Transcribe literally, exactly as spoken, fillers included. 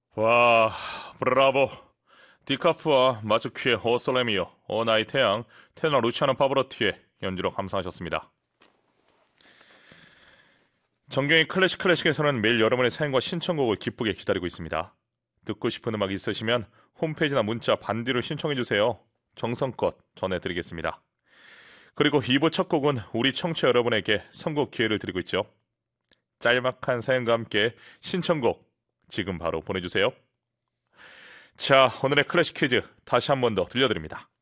와, 브라보. 디카프와 마츠키의 오솔레미오, 오나이 태양, 테너 루치아노 파브로티의 연주로 감상하셨습니다. 정경의 클래식 클래식에서는 매일 여러분의 사연과 신청곡을 기쁘게 기다리고 있습니다. 듣고 싶은 음악 있으시면 홈페이지나 문자 반디로 신청해주세요. 정성껏 전해드리겠습니다. 그리고 이 부 첫 곡은 우리 청취자 여러분에게 선곡 기회를 드리고 있죠. 짤막한 사연과 함께 신청곡 지금 바로 보내주세요. 자, 오늘의 클래식 퀴즈 다시 한 번 더 들려드립니다.